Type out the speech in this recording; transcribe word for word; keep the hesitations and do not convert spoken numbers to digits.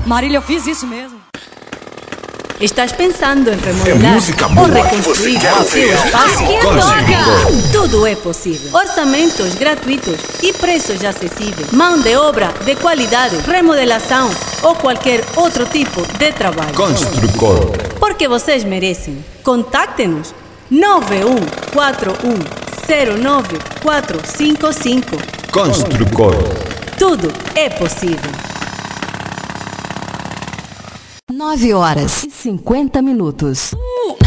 Marília, eu fiz isso mesmo. Estás pensando em remodelar É música boa ou reconstruir que você o quer seu ver. espaço? Construcor. Tudo é possível. Orçamentos gratuitos e preços acessíveis. Mão de obra de qualidade, remodelação ou qualquer outro tipo de trabalho. Construcor. Porque vocês merecem. Contacte-nos nove um quatro um zero nove quatro cinco cinco. Construcor. Tudo é possível. nove horas e cinquenta minutos.